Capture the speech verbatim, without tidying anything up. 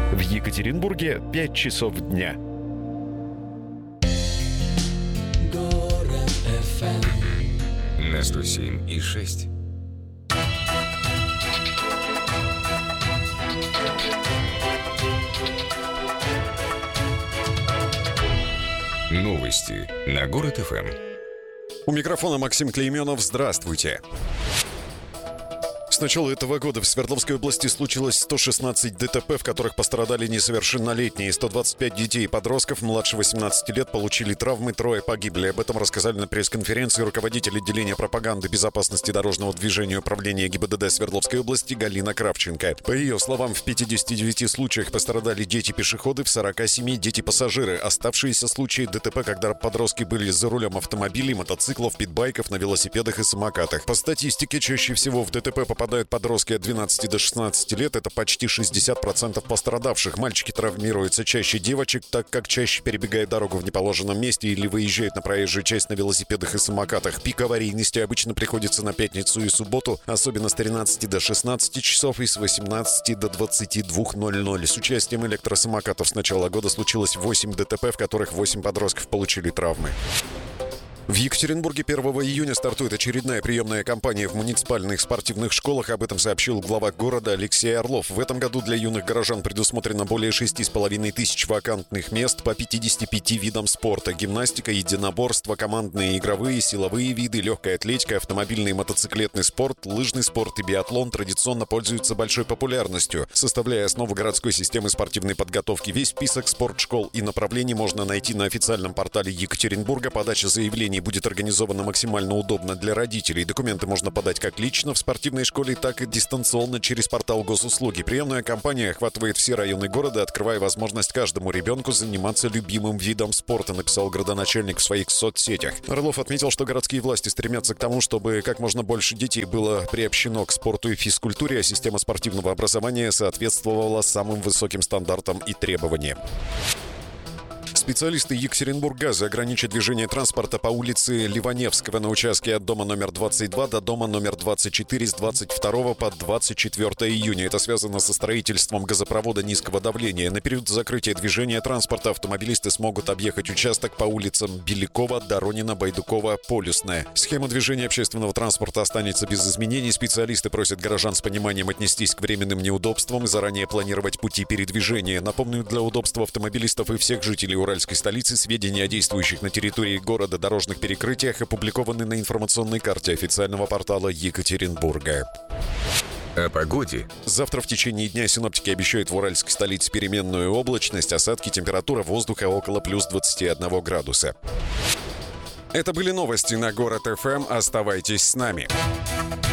В Екатеринбурге пять часов дня. Город эф эм на сто семь и шесть. Новости на Город эф эм. У микрофона Максим Клейменов. Здравствуйте. С начала этого года в Свердловской области случилось сто шестнадцать ДТП, в которых пострадали несовершеннолетние. сто двадцать пять детей и подростков младше восемнадцати лет получили травмы, трое погибли. Об этом рассказали на пресс-конференции руководитель отделения пропаганды безопасности дорожного движения управления ГИБДД Свердловской области Галина Кравченко. По ее словам, в пятидесяти девяти случаях пострадали дети-пешеходы, в сорока семи дети-пассажиры. Оставшиеся случаи ДТП, когда подростки были за рулем автомобилей, мотоциклов, питбайков, на велосипедах и самокатах. По статистике, чаще всего в ДТП попадают подростки от двенадцати до шестнадцати лет. Это почти шестьдесят процентов пострадавших. Мальчики травмируются чаще девочек, так как чаще перебегают дорогу в неположенном месте или выезжают на проезжую часть на велосипедах и самокатах. Пик аварийности обычно приходится на пятницу и субботу, особенно с тринадцати до шестнадцати часов и с восемнадцати до двадцати двух ноль-ноль. С участием электросамокатов с начала года случилось восемь ДТП, в которых восемь подростков получили травмы. В Екатеринбурге первого июня стартует очередная приемная кампания в муниципальных спортивных школах. Об этом сообщил глава города Алексей Орлов. В этом году для юных горожан предусмотрено более шести с половиной тысяч вакантных мест по пятидесяти пяти видам спорта. Гимнастика, единоборство, командные игровые, силовые виды, легкая атлетика, автомобильный и мотоциклетный спорт, лыжный спорт и биатлон традиционно пользуются большой популярностью. Составляя основу городской системы спортивной подготовки, весь список спортшкол и направлений можно найти на официальном портале Екатеринбурга. Подача заявлений будет организовано максимально удобно для родителей. Документы можно подать как лично в спортивной школе, так и дистанционно через портал госуслуги. Приемная кампания охватывает все районы города, открывая возможность каждому ребенку заниматься любимым видом спорта, написал градоначальник в своих соцсетях. Орлов отметил, что городские власти стремятся к тому, чтобы как можно больше детей было приобщено к спорту и физкультуре, а система спортивного образования соответствовала самым высоким стандартам и требованиям. Специалисты Екатеринбурггаза ограничат движение транспорта по улице Ливаневского на участке от дома номер двадцать два до дома номер двадцать четыре с двадцать второго по двадцать четвёртое июня. Это связано со строительством газопровода низкого давления. На период закрытия движения транспорта автомобилисты смогут объехать участок по улицам Белякова, Доронина, Байдукова, Полюсная. Схема движения общественного транспорта останется без изменений. Специалисты просят горожан с пониманием отнестись к временным неудобствам и заранее планировать пути передвижения. Напомню, для удобства автомобилистов и всех жителей Уральской столицы сведения о действующих на территории города дорожных перекрытиях опубликованы на информационной карте официального портала Екатеринбурга. О погоде. Завтра в течение дня синоптики обещают в уральской столице переменную облачность, осадки, температура воздуха около плюс двадцати одного градуса. Это были новости на Город эф эм. Оставайтесь с нами.